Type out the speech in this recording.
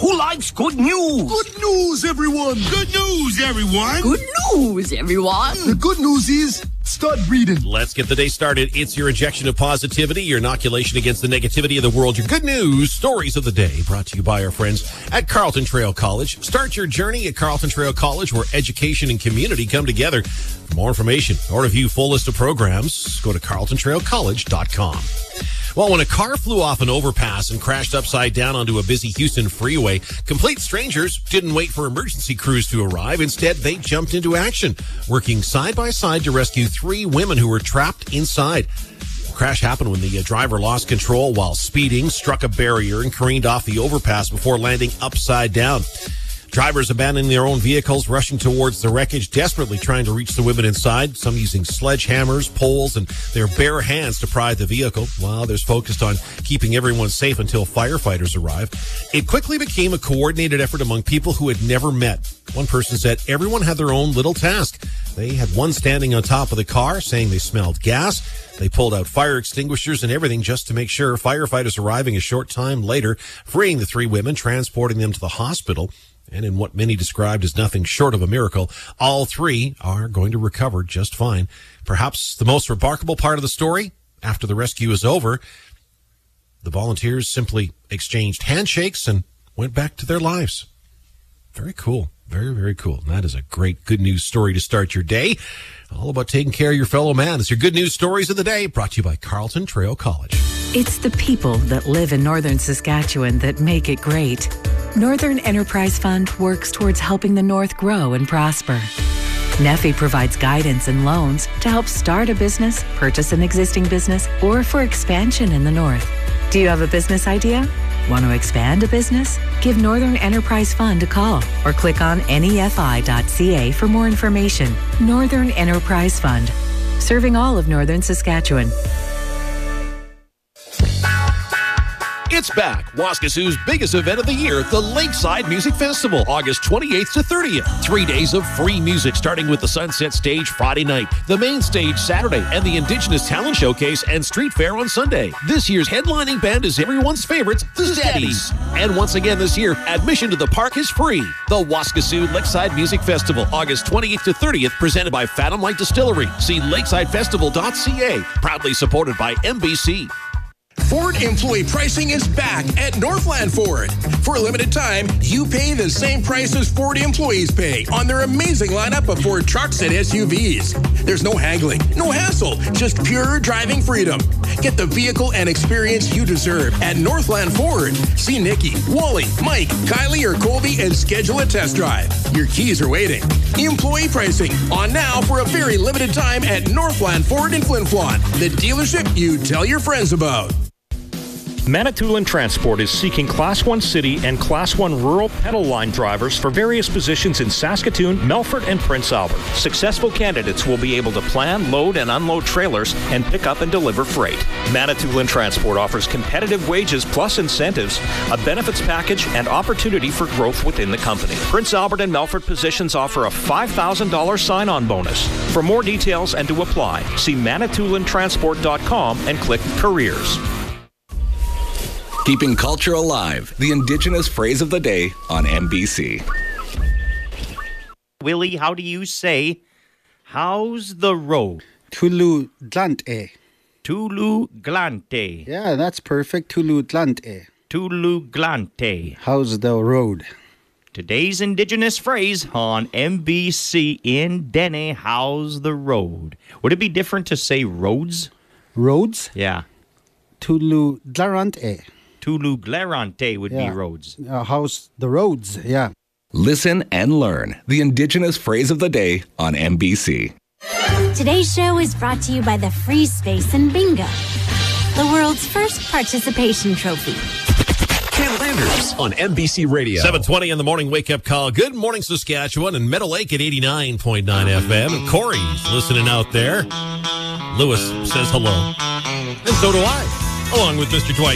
Who likes good news? Good news, everyone! Good news, everyone! Good news, everyone! The good news is, start reading. Let's get the day started. It's your injection of positivity, your inoculation against the negativity of the world, your good news stories of the day, brought to you by our friends at Carleton Trail College. Start your journey at Carleton Trail College, where education and community come together. For more information or to view full list of programs, go to carletontrailcollege.com. Well, when a car flew off an overpass and crashed upside down onto a busy Houston freeway, complete strangers didn't wait for emergency crews to arrive. Instead, they jumped into action, working side by side to rescue 3 women who were trapped inside. The crash happened when the driver lost control while speeding, struck a barrier, and careened off the overpass before landing upside down. Drivers abandoning their own vehicles, rushing towards the wreckage, desperately trying to reach the women inside, some using sledgehammers, poles, and their bare hands to pry the vehicle, while others focused on keeping everyone safe until firefighters arrived. It quickly became a coordinated effort among people who had never met. One person said everyone had their own little task. They had one standing on top of the car, saying they smelled gas. They pulled out fire extinguishers and everything just to make sure. Firefighters arriving a short time later, freeing the 3 women, transporting them to the hospital. And in what many described as nothing short of a miracle, all 3 are going to recover just fine. Perhaps the most remarkable part of the story, after the rescue is over, the volunteers simply exchanged handshakes and went back to their lives. Very cool. Very, very cool. And that is a great good news story to start your day. All about taking care of your fellow man. It's your good news stories of the day, brought to you by Carleton Trail College. It's the people that live in northern Saskatchewan that make it great. Northern Enterprise Fund works towards helping the North grow and prosper. NEFI provides guidance and loans to help start a business, purchase an existing business, or for expansion in the North. Do you have a business idea? Want to expand a business? Give Northern Enterprise Fund a call or click on nefi.ca for more information. Northern Enterprise Fund, serving all of northern Saskatchewan. It's back. Waskasoo's biggest event of the year, the Lakeside Music Festival, August 28th to 30th. 3 days of free music, starting with the Sunset Stage Friday night, the main stage Saturday, and the Indigenous Talent Showcase and Street Fair on Sunday. This year's headlining band is everyone's favorites, the Steadies. And once again this year, admission to the park is free. The Waskasoo Lakeside Music Festival, August 28th to 30th, presented by Fathom Light Distillery. See lakesidefestival.ca, proudly supported by MBC. Ford employee pricing is back at Northland Ford. For a limited time, you pay the same price as Ford employees pay on their amazing lineup of Ford trucks and SUVs. There's no haggling, no hassle, just pure driving freedom. Get the vehicle and experience you deserve at Northland Ford. See Nikki, Wally, Mike, Kylie, or Colby and schedule a test drive. Your keys are waiting. Employee pricing on now for a very limited time at Northland Ford in Flin Flon, the dealership you tell your friends about. Manitoulin Transport is seeking Class 1 city and Class 1 rural pedal line drivers for various positions in Saskatoon, Melfort, and Prince Albert. Successful candidates will be able to plan, load, and unload trailers and pick up and deliver freight. Manitoulin Transport offers competitive wages plus incentives, a benefits package, and opportunity for growth within the company. Prince Albert and Melfort positions offer a $5,000 sign-on bonus. For more details and to apply, see manitoulintransport.com and click Careers. Keeping culture alive, the Indigenous phrase of the day on MBC. Willie, how do you say, how's the road? Tulu Dlante. Tulu Glante. Yeah, that's perfect. Tulu Dlante. Tulu Glante. How's the road? Today's Indigenous phrase on MBC in Dene, how's the road? Would it be different to say roads? Roads? Yeah. Tulu Dlarante. Tulu Glarante would be roads. How's the roads? Yeah. Listen and learn the Indigenous phrase of the day on MBC. Today's show is brought to you by the Free Space in Bingo, the world's first participation trophy. Ken Landers on MBC Radio. 7:20 in the morning wake-up call. Good morning, Saskatchewan, and Meadow Lake at 89.9 FM. And Corey's listening out there. Lewis says hello. And so do I, along with Mr. Dwight.